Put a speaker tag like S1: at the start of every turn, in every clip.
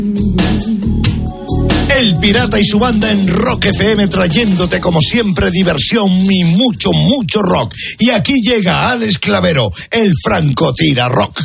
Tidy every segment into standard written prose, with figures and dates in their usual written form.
S1: El Pirata y su banda en Rock FM, trayéndote como siempre diversión y mucho, mucho rock. Y aquí llega Alex Clavero, el Francotira Rock.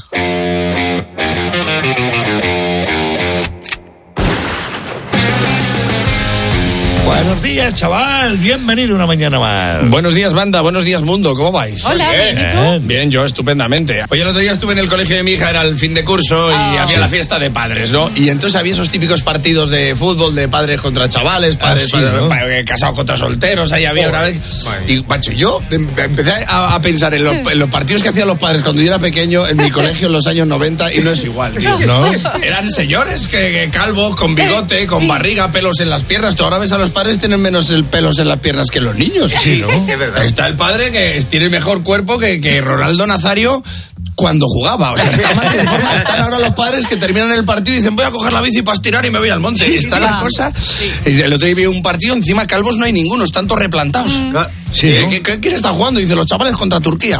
S1: Buenos días, chaval. Bienvenido una mañana más.
S2: Buenos días, banda. Buenos días, mundo. ¿Cómo vais?
S3: Hola,
S2: bien.
S3: ¿y tú?
S2: Bien, yo estupendamente. Oye, el otro día estuve en el colegio de mi hija, era el fin de curso y había la fiesta de padres, ¿no? Y entonces había esos típicos partidos de fútbol de padres contra chavales, padres casados contra solteros, ahí había una vez. Y, macho, yo empecé a pensar en los partidos que hacían los padres cuando yo era pequeño en mi colegio en los años 90 y no es igual, tío. ¿No? Eran señores que calvos, con bigote, con barriga, pelos en las piernas. Tú ahora ves a los padres tienen menos pelos en las piernas que los niños.
S1: Sí, ¿no?
S2: Está el padre que tiene mejor cuerpo que Ronaldo Nazario cuando jugaba. O sea, está más en forma. Están ahora los padres que terminan el partido y dicen, voy a coger la bici para estirar y me voy al monte. Y está la cosa. El otro día vi un partido, encima calvos no hay ninguno, están todos replantados.
S1: Sí, ¿no?
S2: ¿Quién está jugando? Dice, los chavales contra Turquía.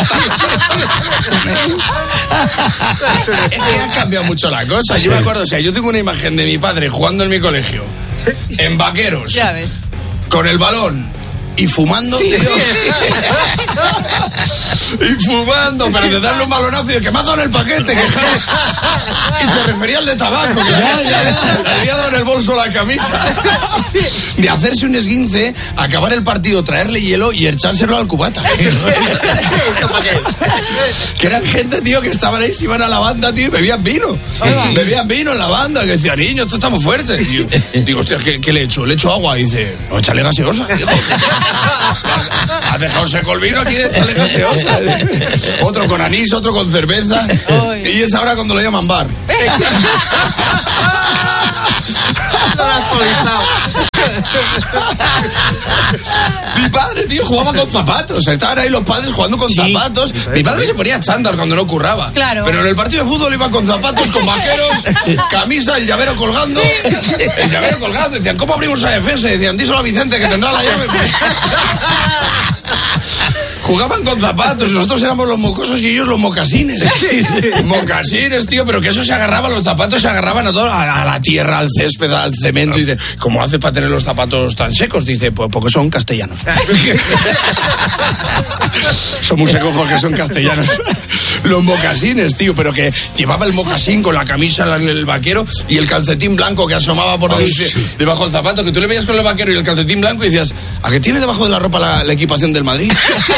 S2: Es que ha cambiado mucho la cosa. Yo me acuerdo, o sea, yo tengo una imagen de mi padre jugando en mi colegio, en vaqueros.
S3: Ya ves.
S2: Con el balón y fumando, tío. Y fumando, pero de darle un balonazo y de que me ha dado en el paquete, que y se refería al de tabaco, que le había dado en el bolso la camisa. De hacerse un esguince, acabar el partido, traerle hielo y echárselo al cubata. Que eran gente, tío, que estaban ahí, se iban a la banda, tío, y bebían vino. Bebían vino en la banda, que decía, niño, esto está muy fuerte. Y digo, hostia, ¿qué le echo? Le echo agua. Y dice, no, échale gaseosa. ¿Has dejado seco el vino aquí? Échale gaseosa. Otro con anís, otro con cerveza. Y es ahora cuando lo llaman bar. Mi padre, tío, jugaba con zapatos. Estaban ahí los padres jugando con zapatos. Mi padre se ponía chándal cuando no curraba.
S3: Claro.
S2: Pero en el partido de fútbol iba con zapatos, con vaqueros, camisa, el llavero colgando. El llavero colgando. Decían, ¿cómo abrimos esa defensa? Y decían, díselo a Vicente que tendrá la llave. Jugaban con zapatos, nosotros éramos los mocosos y ellos los mocasines. Mocasines, tío, pero que eso se agarraba, los zapatos se agarraban a todo, a la tierra, al césped, al cemento. Y dice, ¿cómo haces para tener los zapatos tan secos? Dice, pues porque son castellanos. Son muy secos porque son castellanos. Los mocasines, tío, pero que llevaba el mocasín con la camisa en el vaquero y el calcetín blanco que asomaba por debajo del zapato, que tú le veías con el vaquero y el calcetín blanco y decías, ¿a qué tiene debajo de la ropa la equipación del Madrid?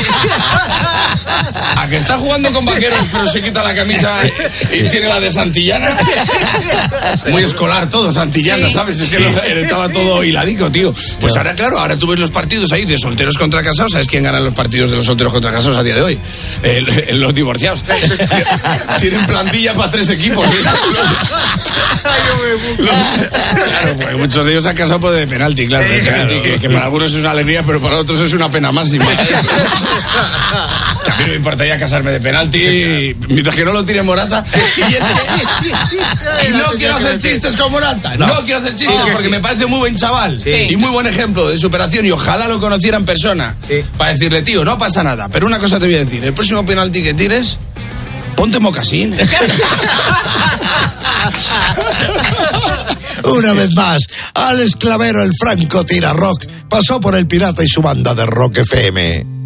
S2: ¿A que está jugando con vaqueros pero se quita la camisa y tiene la de Santillana? Muy escolar todo, Santillana, ¿sabes? Es que estaba todo hiladico, tío. Pues ahora, claro, ahora tú ves los partidos ahí de solteros contra casados. ¿Sabes quién gana los partidos de los solteros contra casados a día de hoy? Los divorciados. Tienen plantilla para 3 equipos. Claro, porque muchos de ellos se han casado por de penalti, claro. De penalti, que para algunos es una alegría, pero para otros es una pena máxima. Que a mí no me importaría casarme de penalti mientras que no lo tire Morata. Y no quiero hacer chistes con Morata. No quiero hacer chistes porque me parece muy buen chaval y muy buen ejemplo de superación y ojalá lo conociera en persona para decirle, tío, no pasa nada, pero una cosa te voy a decir, el próximo penalti que tires, ponte mocasín.
S1: Una vez más, Alex Clavero, el Francotira Rock, pasó por el Pirata y su banda de Rock FM.